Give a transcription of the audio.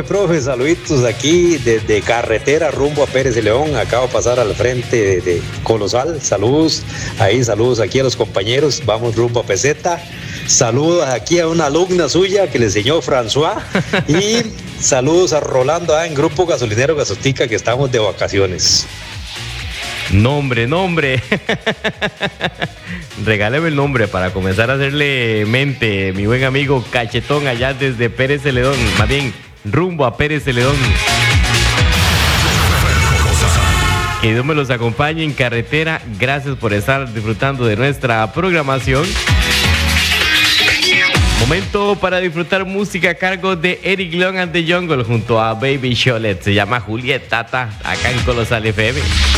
profe, saluditos aquí desde carretera rumbo a Pérez de León. Acabo de pasar al frente de Colosal. Saludos aquí a los compañeros. Vamos rumbo a Peseta. Saludos aquí a una alumna suya que le enseñó François. Y saludos a Rolando en Grupo Gasolinero Gasotica, que estamos de vacaciones. Nombre. Regáleme el nombre para comenzar a hacerle mente, mi buen amigo Cachetón, allá desde Pérez Celedón, más bien rumbo a Pérez Celedón. Que Dios me los acompañe en carretera. Gracias por estar disfrutando de nuestra programación. Momento para disfrutar música a cargo de Eric León and the Jungle junto a Baby Cholet. Se llama Julieta, acá en Colosal FM.